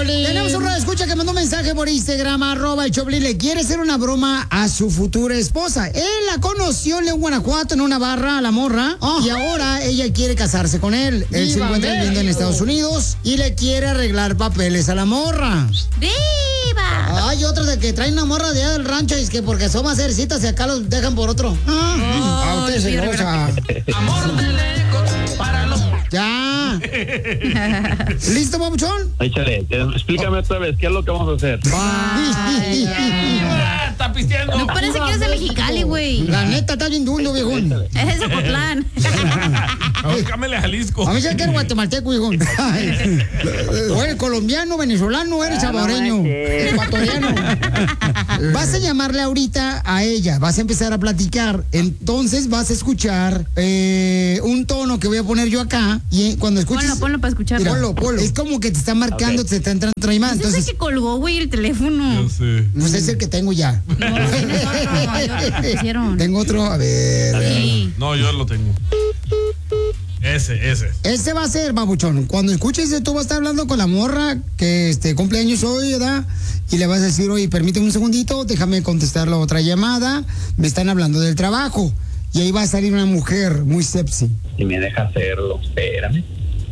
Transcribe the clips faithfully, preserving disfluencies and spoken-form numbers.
Piolín. Tenemos un radio escucha que mandó un mensaje por Instagram, arroba el Choplin. Le quiere hacer una broma a su futura esposa. Él la conoció en León, Guanajuato, en una barra, a la morra. Oh. Y ahora ella quiere casarse con él. Él se encuentra viviendo en Estados Unidos y le quiere arreglar papeles a la morra. ¡Viva! Hay otros de que traen una morra de allá del rancho y es que porque son más cercitas y acá los dejan por otro. Ah, oh, ah usted se goza. Amor de lejos para los... Ya. ¿Listo, papuchón? Échale, explícame otra vez, ¿qué es lo que vamos a hacer? Ay, está pisteando. No parece que eres de Mexicali, güey. La neta, está bien duro, viejón. Es de Zapotlán. Cámele a Jalisco. A mí ya que eres guatemalteco, viejón. O eres colombiano, venezolano, eres saboreño, ecuatoriano. Vas a llamarle ahorita a ella, vas a empezar a platicar. Entonces vas a escuchar eh, un tono que voy a poner yo acá. Y cuando escuches... Ponlo, ponlo para escucharlo. Mira, ponlo, ponlo. Es como que te está marcando, okay. Te está entrando otra llamada. Entonces, es el que colgó, güey, el teléfono. Yo sé. Pues es el que tengo ya. No, no, no, no, tengo otro, a ver. Sí. No, yo lo tengo. Ese, ese. Ese va a ser, babuchón. Cuando escuches, tú vas a estar hablando con la morra que este cumpleaños hoy, ¿verdad? Y le vas a decir, oye, permíteme un segundito, déjame contestar la otra llamada. Me están hablando del trabajo. Y ahí va a salir una mujer muy sexy. Si me deja hacerlo, espérame.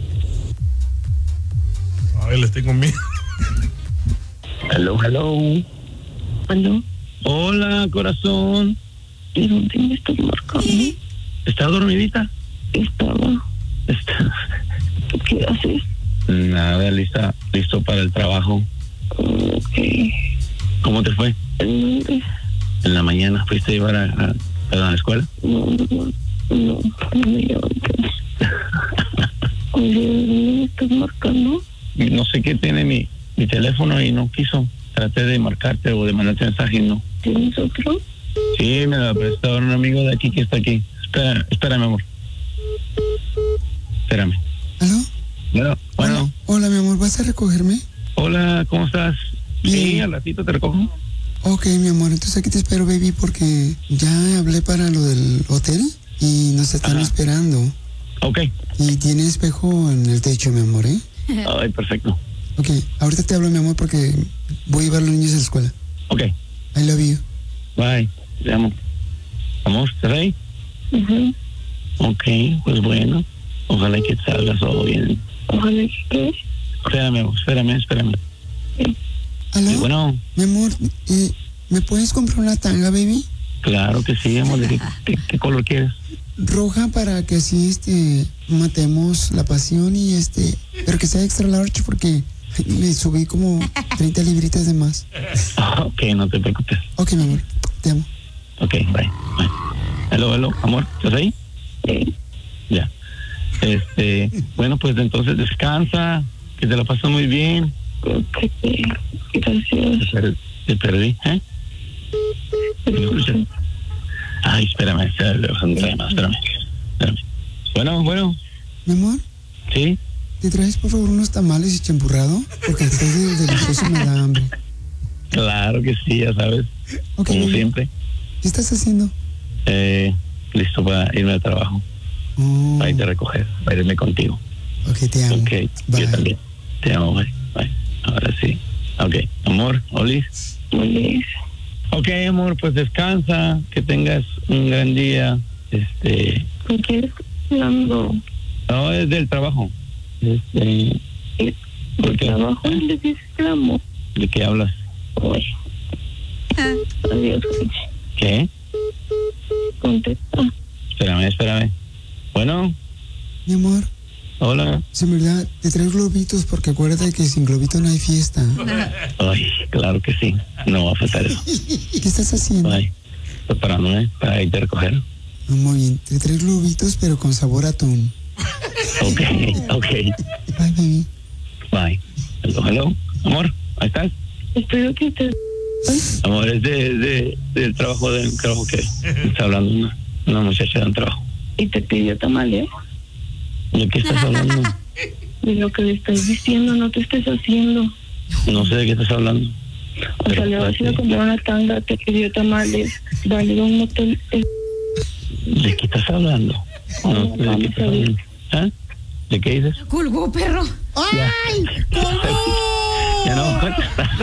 Ay, les tengo miedo. Hello, hello. ¿Aló? Hola, corazón. ¿De dónde me estás marcando? ¿Está dormidita? Estaba. Está. ¿Qué haces? Nada, lista, listo para el trabajo. Ok. ¿Cómo te fue? ¿En dónde? En la mañana fuiste a llevar a, a, a la escuela. No, no, no, no, no me levanté. Oye, ¿de dónde me estás marcando? No sé qué tiene mi, mi teléfono y no quiso. Traté de marcarte o de mandarte mensaje y no. ¿Tienes otro? Sí, me lo prestó un amigo de aquí que está aquí. Espera, espérame, amor. Espérame. ¿Aló? Bueno, bueno. Hola, hola, mi amor, ¿vas a recogerme? Hola, ¿cómo estás? Bien. Sí, al ratito te recojo. Ok, mi amor, entonces aquí te espero, baby, porque ya hablé para lo del hotel y nos están Ajá. esperando. Ok. Y tiene espejo en el techo, mi amor, ¿eh? Ay, perfecto. Ok, ahorita te hablo, mi amor, porque voy a llevar a los niños a la escuela. Ok. I love you. Bye. Te amo. Amor, ¿estás ahí? Uh-huh. Ok, pues bueno. Ojalá que salga todo bien. Ojalá que... Espérame, amor, espérame, espérame. Sí. ¿Aló? Sí, bueno. Mi amor, eh, ¿me puedes comprar una tanga, baby? Claro que sí, amor. ¿De qué, qué, qué color quieres? Roja para que así, este, matemos la pasión y este, pero que sea extra large porque me subí como treinta libritas de más. Ok, no te preocupes. Ok, mi amor, te amo. Ok, bye. Bye. Hello, hello, amor, ¿estás ahí? Sí. Ya. Este, bueno, pues entonces descansa, que te la pasas muy bien. Ok, gracias. Te, per- te perdí, ¿eh? ¿Me escuchas? Ay, espérame, espérame, espérame, espérame, espérame. Bueno, bueno, Mi amor, ¿sí? ¿te traes por favor unos tamales y champurrado? Porque después del delicioso me da hambre. Claro que sí, ya sabes, Ok, como baby. siempre. ¿Qué estás haciendo? Eh, listo para irme al trabajo, Oh, para irte a recoger, para irme contigo. ok, te amo. Ok, Bye. yo también. Te amo, bye, bye. Ahora sí. Ok, amor, Olis. Olis. Ok, amor, pues descansa, que tengas un gran día. Este, ¿Con quién estás hablando? no, es del trabajo. Este, ¿De ¿por qué? trabajo? ¿Le dices que amo? ¿De qué hablas? Oye. Adiós, oye. ¿Qué? Contesta. Espérame, espérame. Bueno, Mi amor, hola. se me olvida, te traigo globitos porque acuérdate que sin globito no hay fiesta. Ay, claro que sí. No va a faltar eso. ¿Qué estás haciendo? Ay, preparándome para irte a recoger. Ah, muy bien, te traigo globitos pero con sabor a atún. Ok, ok. Bye, baby. Bye. Hello, hello. Amor, ¿ahí estás? Espero que te... Amor, es de, de, del trabajo, del trabajo que está hablando una, una muchacha de un trabajo. Y te pidió tamales. ¿De qué estás hablando? De lo que le estás diciendo, no te estés haciendo. No sé de qué estás hablando. O Pero, sea, le vas a ir a ¿de comprar una tanga, te pidió tamales, vale un motel. eh, ¿De qué estás hablando? No, ¿de qué estás hablando? ¿Ah? ¿De qué dices? Colgó, perro. ¡Ay! ¡Colgó!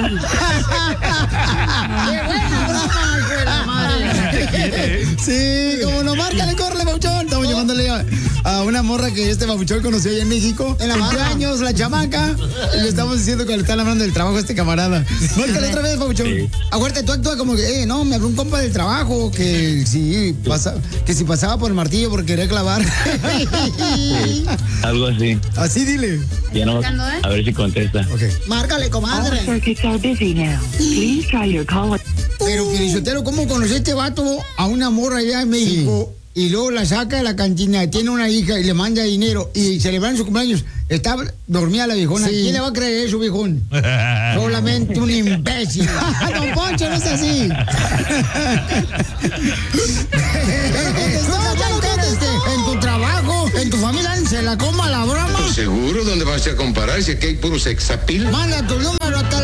¡Qué buena broma, hijo de la madre! Sí, como no, márcale, córrele, Pabuchón. Estamos llamándole a, a una morra que este Pabuchón conoció allá en México. En la cumpleaños, la chamaca. Y le estamos diciendo que le están hablando del trabajo a este camarada. Márcale otra vez, Pabuchón. Sí. Acuérdate, tú actúas como que, eh, no, me habló un compa del trabajo que si, pasa, que si pasaba por el martillo porque quería clavar. Sí, algo así. Así dile. Ya no, Marcando, ¿eh? a ver si contesta. Ok. Márcale, All comadre. circuits are busy now. Please try your call. Pero, Felicitero, ¿cómo conocí a este vato a una morra allá en México? Y luego la saca de la cantina, tiene una hija y le manda dinero y celebran su cumpleaños. Está dormida la viejona. ¿Quién le va a creer eso, viejón? Solamente un imbécil. Don Poncho, no es así. Pero contestó, ya no contestó. En tu trabajo, en tu familia, se la coma la broma. Seguro, ¿dónde vas a comparar si aquí hay puro sexapil? Manda tu número a